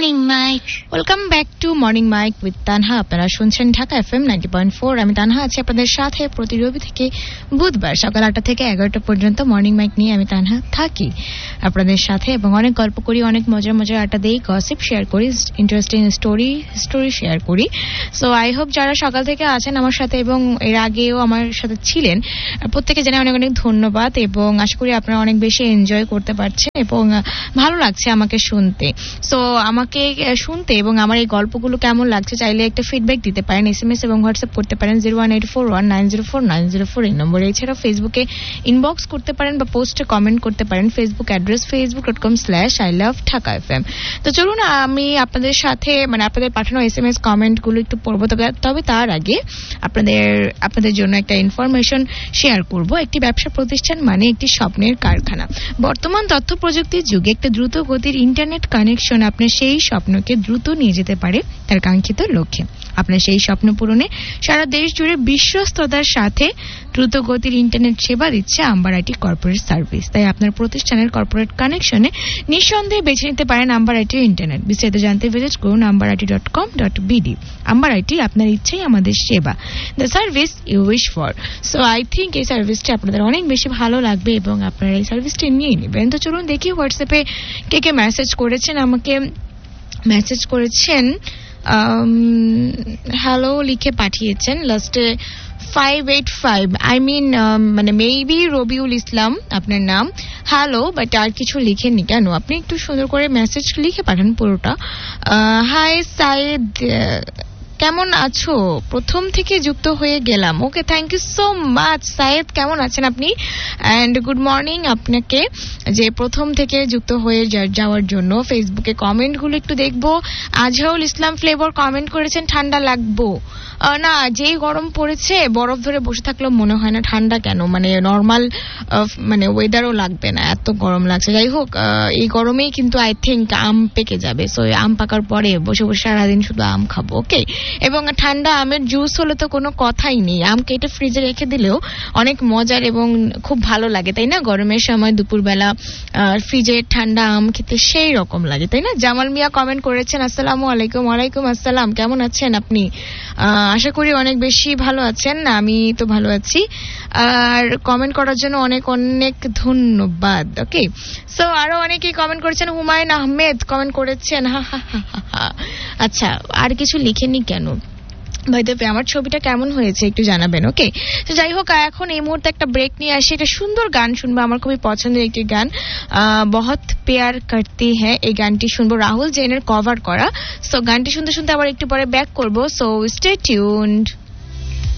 Morning mic. Welcome back to morning mic with Tanha. আপনারা শুনছেন Dhaka FM 90.4। আমি তানহা আছি আপনাদের সাথে প্রতি রবি থেকে বুধবার সকাল 8টা থেকে 11টা পর্যন্ত মর্নিং মাইক নিয়ে আমি তানহা থাকি আপনাদের সাথে, এবং অনেক গল্প করি, অনেক মজার মজার আড্ডা দিই, গসিপ শেয়ার করি, ইন্টারেস্টিং স্টোরি শেয়ার করি। সো আই হোপ যারা সকাল থেকে আছেন আমার সাথে এবং এর আগেও আমার সাথে ছিলেন, প্রত্যেকে জানাই অনেক অনেক ধন্যবাদ, এবং আশা করি আপনারা অনেক বেশি এনজয় করতে পারছেন এবং ভালো লাগছে আমাকে শুনতে। সো আমাকে শুনতে এবং আমার এই গল্পগুলো কেমন লাগছে চাইলে একটা ফিডব্যাক দিতে পারেন, SMS এবং হোয়াটসঅ্যাপ করতে পারেন 01841904904 এই নম্বরে। এছাড়া ফেসবুকে ইনবক্স করতে পারেন বা পোস্টে কমেন্ট করতে পারেন। Facebook address facebook.com/ilovedhakafm। তো চলুন আমি আপনাদের সাথে আপনাদের পাঠানো SMS কমেন্টগুলো একটু পড়বো, তবে তার আগে আপনাদের জন্য একটা ইনফরমেশন শেয়ার করব। একটি ব্যবসা প্রতিষ্ঠান মানে একটি স্বপ্নের কারখানা। বর্তমান তথ্য প্রযুক্তির যুগে একটা দ্রুত গতির ইন্টারনেট কানেকশন আপনার সেই স্বপ্নকে দ্রুত নিয়ে যেতে পারে তার কাঙ্ক্ষিত লক্ষ্যে। আপনার সেই স্বপ্ন পূরণে সারা দেশ জুড়ে বিশ্বস্ততার সাথে দ্রুত গতির ইন্টারনেট সেবা দিচ্ছে আম্বার আইটি কর্পোরেট সার্ভিস। তাই আপনার প্রতিষ্ঠানের কর্পোরেট কানেকশনে নিঃসন্দেহে বেছে নিতে পারেন আম্বার আইটি ইন্টারনেট। বিস্তারিত জানতে ভিজিট করুন ambarit.com.bd। আম্বার আইটি, আপনার ইচ্ছেই আমাদের সেবা, the service you wish for. So I think এই সার্ভিসটা আপনাদের অনেক বেশি ভালো লাগবে এবং আপনারা এই সার্ভিসটি নিয়ে নেবেন। তো চলুন দেখি হোয়াটসঅ্যাপে কে মেসেজ করেছেন। আমাকে মেসেজ করেছেন হ্যালো লিখে পাঠিয়েছেন লাস্টে 585, মেবি রবিউল ইসলাম আপনার নাম। হ্যালো, বাট আর কিছু লিখেননি কেন? আপনি একটু সুন্দর করে মেসেজ লিখে পাঠান পুরোটা। হাই সাইদ, কেমন আছো? প্রথম থেকে যুক্ত হয়ে গেলাম। ওকে, thank you so much Saeed. কেমন আছেন আপনি? অ্যান্ড গুড মর্নিং আপনাকে, যে প্রথম থেকে যুক্ত হয়ে যাওয়ার জন্য। ফেসবুকে কমেন্টগুলো একটু দেখবো। আজহারুল ইসলাম ফ্লেভার কমেন্ট করেছেন ঠান্ডা লাগবো না, যেই গরম পড়েছে বরফ ধরে বসে থাকলেও মনে হয় না ঠান্ডা কেন, নর্মাল ওয়েদারও লাগবে না, এত গরম লাগছে। যাই হোক, এই গরমেই কিন্তু আই থিঙ্ক আম পেকে যাবে। সো আম পাকার পরে বসে বসে সারাদিন শুধু আম খাবো। ওকে, এবং ঠান্ডা আমের জুস হলে তো কোনো কথাই নেই, আম কেটে ফ্রিজে রেখে দিলেও অনেক মজার এবং খুব ভালো লাগে, তাই না? গরমের সময় দুপুরবেলা ফ্রিজে ঠান্ডা আম খেতে সেই রকম লাগে, তাই না? জামাল মিয়া কমেন্ট করেছেন আসসালামু আলাইকুম। ওয়ালাইকুম আসসালাম। কেমন আছেন আপনি? আশা করি অনেক বেশি ভালো আছেন। আমি তো ভালো আছি। আর কমেন্ট করার জন্য অনেক অনেক ধন্যবাদ। ওকে, সো আরো অনেকেই কমেন্ট করেছেন। হুমায়ুন আহমেদ কমেন্ট করেছেন আচ্ছা, আর কিছু লিখেননি কেন? ভাইদেবে আমার ছবিটা কেমন হয়েছে একটু জানাবেন। ওকে, তো যাই হোক, এখন এই মুহূর্তে একটা ব্রেক নিয়ে আসি। একটা সুন্দর গান শুনবো, আমার খুবই পছন্দের একটি গান, বহুত প্যার করতে হ্যাঁ, এই গানটি শুনবো, রাহুল জৈনের কভার করা। সো গানটি শুনতে শুনতে আবার একটু পরে ব্যাক করবো। So stay tuned.